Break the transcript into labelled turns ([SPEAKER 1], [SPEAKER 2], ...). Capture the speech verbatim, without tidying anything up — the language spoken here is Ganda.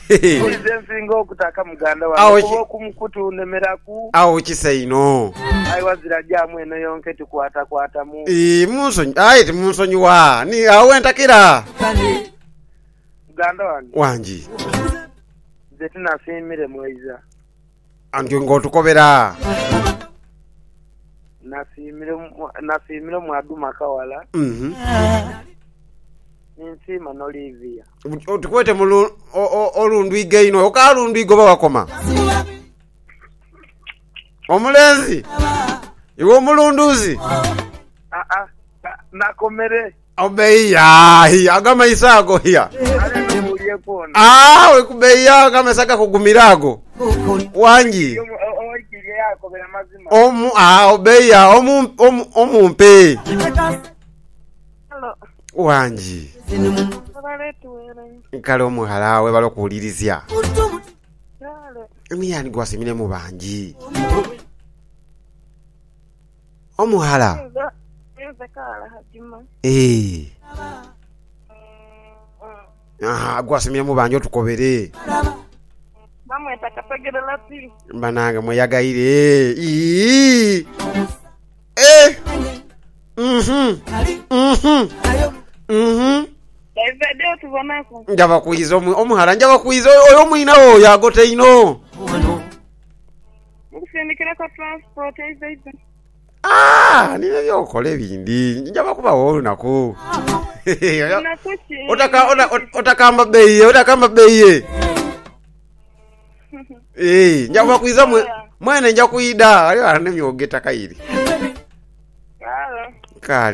[SPEAKER 1] Nze nsinga okutaka muganda wange kuba okumukutu nemeraku.
[SPEAKER 2] Awo kiseino.
[SPEAKER 1] Ayi wazira jamu eno yonke tukwata kwata mu.
[SPEAKER 2] Eh munsonyi ayi timunsonyiwa ni awo entakira.
[SPEAKER 1] Muganda wange.
[SPEAKER 2] Wanji.
[SPEAKER 1] Nze tunafiimire mweza.
[SPEAKER 2] Ange ngotukobera.
[SPEAKER 1] Nafiimire nafiimire mwaduma kawala.
[SPEAKER 2] Mhm.
[SPEAKER 1] Nsima n'Olivia.
[SPEAKER 2] Tukwete mu olundwige ino okalundwigo bawakoma. Omulenzi. Iwo omulunduzi.
[SPEAKER 1] Ah ah nakomere.
[SPEAKER 2] Obeya agama isago hiya.
[SPEAKER 1] Ale muliye kona.
[SPEAKER 2] Ah we kubeya agama saka kugumirago. Wanji.
[SPEAKER 1] Oikiriye yako bera mazima.
[SPEAKER 2] Omu ah obeya omu omumpe.
[SPEAKER 1] Hello.
[SPEAKER 2] Wanji. Nkale omuhalawe balokuulirizya. Emiyani gwasimire mu banji. Omuhala. Eh. Ah, gwasimire mu banji otukobere.
[SPEAKER 1] Bamweta kapegere lati.
[SPEAKER 2] Bananga mweyagaire. Ii. Eh. Mhm. Mhm. Mhm.
[SPEAKER 1] David tubonako.
[SPEAKER 2] Njaba kuiza omuhala njaba kuiza oyo mwina oyo yagote ino.
[SPEAKER 1] Musindikira ka transport ezo.
[SPEAKER 2] Ah, nina byokole bindi. Njaba kuba wolu nako. Otaka otakamba beye, otakamba beye. Eh, njaba kuiza mwene nja kuida. Ali ane myogeta kairi. Kale.